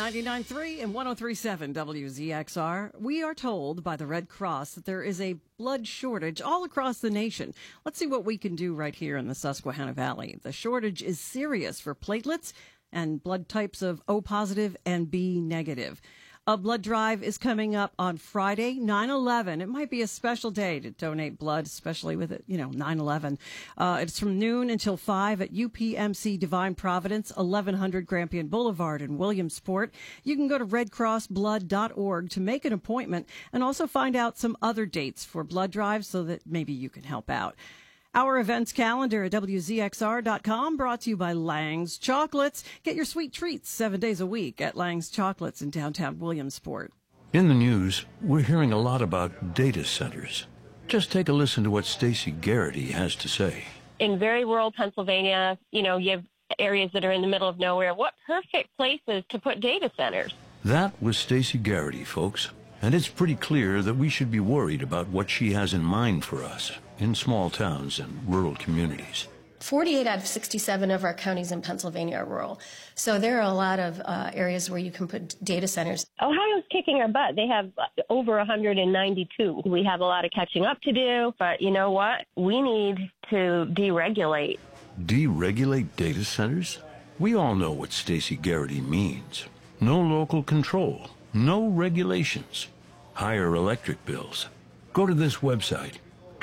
99.3 and 103.7 WZXR. We are told by the Red Cross that there is a blood shortage all across the nation. Let's see what we can do right here in the Susquehanna Valley. The shortage is serious for platelets and blood types of O positive and B negative. A blood drive is coming up on Friday, 9/11. It might be a special day to donate blood, especially with it, 9/11. It's from noon until 5 at UPMC Divine Providence, 1100 Grampian Boulevard in Williamsport. You can go to redcrossblood.org to make an appointment and also find out some other dates for blood drives so that maybe you can help out. Our events calendar at WZXR.com, brought to you by Lang's Chocolates. Get your sweet treats 7 days a week at Lang's Chocolates in downtown Williamsport. In the news, we're hearing a lot about data centers. Just take a listen to what Stacey Garrity has to say. In very rural Pennsylvania, you have areas that are in the middle of nowhere. What perfect places to put data centers? That was Stacey Garrity, folks. And it's pretty clear that we should be worried about what she has in mind for us in small towns and rural communities. 48 out of 67 of our counties in Pennsylvania are rural. So there are a lot of areas where you can put data centers. Ohio's kicking our butt. They have over 192. We have a lot of catching up to do, but you know what? We need to deregulate. Deregulate data centers? We all know what Stacey Garrity means. No local control, no regulations, higher electric bills. Go to this website,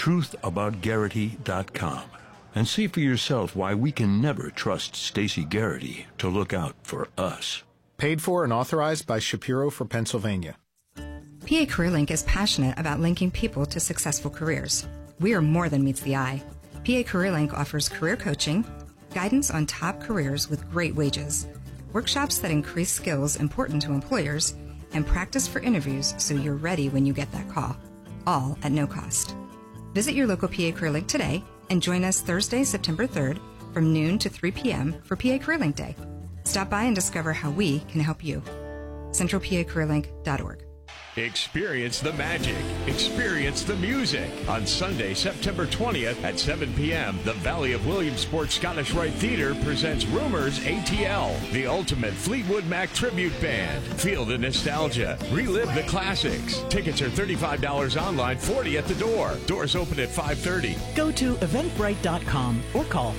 truthaboutgarrity.com, and see for yourself why we can never trust Stacey Garrity to look out for us. Paid for and authorized by Shapiro for Pennsylvania. PA CareerLink is passionate about linking people to successful careers. We are more than meets the eye. PA CareerLink offers career coaching, guidance on top careers with great wages, workshops that increase skills important to employers, and practice for interviews so you're ready when you get that call, all at no cost. Visit your local PA CareerLink today and join us Thursday, September 3rd from noon to 3 p.m. for PA CareerLink Day. Stop by and discover how we can help you. CentralPACareerLink.org. Experience the magic. Experience the music. On Sunday, September 20th at 7 p.m., the Valley of Williamsport Scottish Rite Theatre presents Rumors ATL, the ultimate Fleetwood Mac tribute band. Feel the nostalgia. Relive the classics. Tickets are $35 online, $40 at the door. Doors open at 5:30. Go to eventbrite.com or call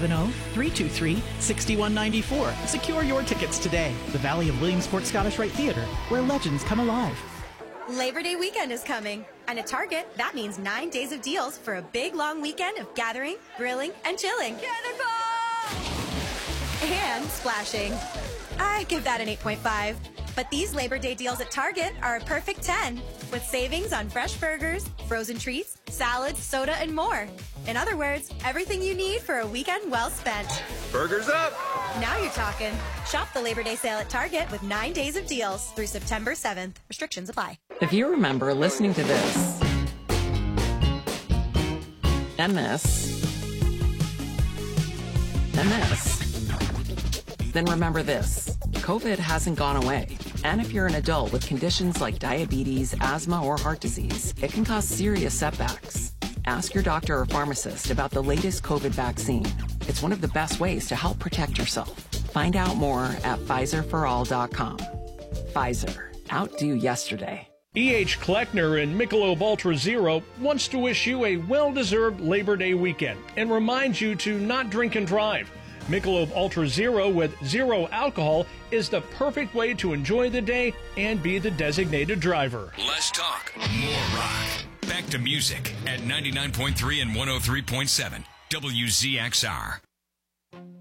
570-323-6194. Secure your tickets today. The Valley of Williamsport Scottish Rite Theatre, where legends come alive. Labor Day weekend is coming, and at Target, that means 9 days of deals for a big, long weekend of gathering, grilling, and chilling. Cannonball! And splashing. I give that an 8.5. But these Labor Day deals at Target are a perfect 10, with savings on fresh burgers, frozen treats, salads, soda, and more. In other words, everything you need for a weekend well spent. Burgers up! Now you're talking. Shop the Labor Day sale at Target with 9 days of deals through September 7th. Restrictions apply. If you remember listening to this, and this, and this, then remember this. COVID hasn't gone away. And if you're an adult with conditions like diabetes, asthma, or heart disease, it can cause serious setbacks. Ask your doctor or pharmacist about the latest COVID vaccine. It's one of the best ways to help protect yourself. Find out more at PfizerForAll.com. Pfizer. Outdo yesterday. E.H. Kleckner in Michelob Ultra Zero wants to wish you a well-deserved Labor Day weekend and reminds you to not drink and drive. Michelob Ultra Zero with zero alcohol is the perfect way to enjoy the day and be the designated driver. Less talk, more rock. Back to music at 99.3 and 103.7 WZXR.